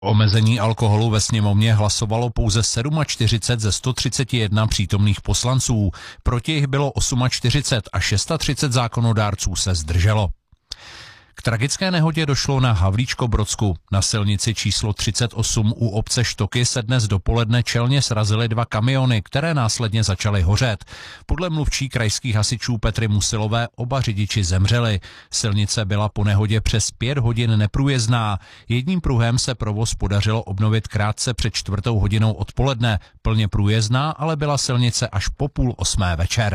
Omezení alkoholu ve sněmovně hlasovalo pouze 47 ze 131 přítomných poslanců. Proti jich bylo 48 a 630 zákonodárců se zdrželo. K tragické nehodě došlo na Havlíčko-Brodsku. Na silnici číslo 38 u obce Štoky se dnes dopoledne čelně srazily 2 kamiony, které následně začaly hořet. Podle mluvčí krajských hasičů Petry Musilové oba řidiči zemřeli. Silnice byla po nehodě přes 5 hodin neprůjezdná. Jedním pruhem se provoz podařilo obnovit krátce před 4:00 odpoledne. Plně průjezdná ale byla silnice až po 7:30 večer.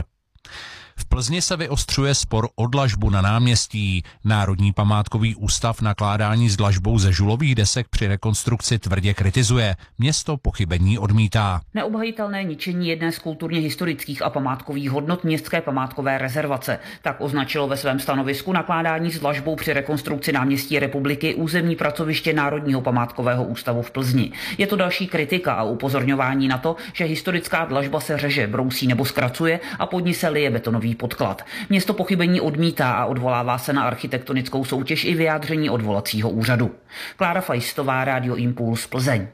V Plzni se vyostřuje spor o dlažbu na náměstí. Národní památkový ústav nakládání s dlažbou ze žulových desek při rekonstrukci tvrdě kritizuje. Město pochybení odmítá. Neobhajitelné ničení jedné z kulturně historických a památkových hodnot městské památkové rezervace. Tak označilo ve svém stanovisku nakládání s dlažbou při rekonstrukci náměstí Republiky územní pracoviště Národního památkového ústavu v Plzni. Je to další kritika a upozorňování na to, že historická dlažba se řeže, brousí nebo zkracuje a pod ní se lije betonový podklad. Město pochybení odmítá a odvolává se na architektonickou soutěž i vyjádření odvolacího úřadu. Klára Fajstová, Rádio Impuls, Plzeň.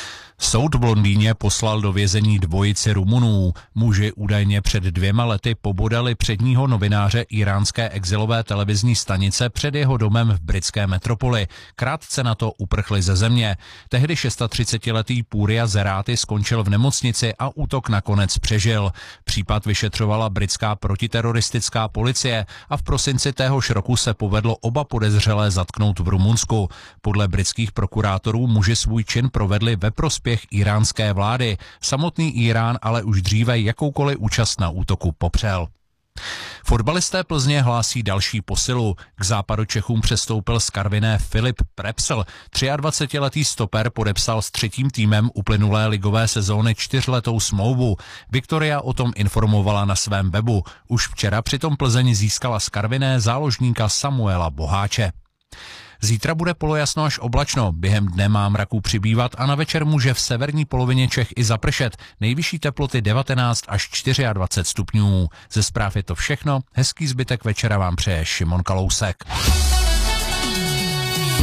Soud v Londýně poslal do vězení dvojici Rumunů. Muži údajně před 2 lety pobodali předního novináře iránské exilové televizní stanice před jeho domem v britské metropoli. Krátce na to uprchli ze země. Tehdy 36letý Púria Zeráty skončil v nemocnici a útok nakonec přežil. Případ vyšetřovala britská protiteroristická policie a v prosinci téhož roku se povedlo oba podezřelé zatknout v Rumunsku. Podle britských prokurátorů muži svůj čin provedli ve prospěch iránské vlády. Samotný Irán ale už dříve jakoukoliv účast na útoku popřel. Fotbalisté Plzně hlásí další posilu. K Západočechům přestoupil z Karviné Filip Prepsl. 23letý stoper podepsal s 3. týmem uplynulé ligové sezóny 4letou smlouvu. Viktoria o tom informovala na svém webu. Už včera přitom Plzeň získala z Karviné záložníka Samuela Boháče. Zítra bude polojasno až oblačno, během dne má mraků přibývat a na večer může v severní polovině Čech i zapršet. Nejvyšší teploty 19 až 24 stupňů. Ze zpráv je to všechno, hezký zbytek večera vám přeje Šimon Kalousek.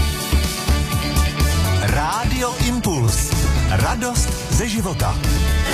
Rádio Impuls. Radost ze života.